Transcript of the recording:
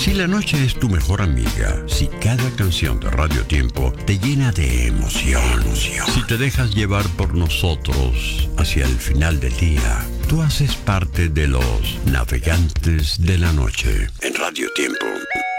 Si la noche es tu mejor amiga, si cada canción de Radio Tiempo te llena de emoción, si te dejas llevar por nosotros hacia el final del día, tú haces parte de los navegantes de la noche en Radio Tiempo.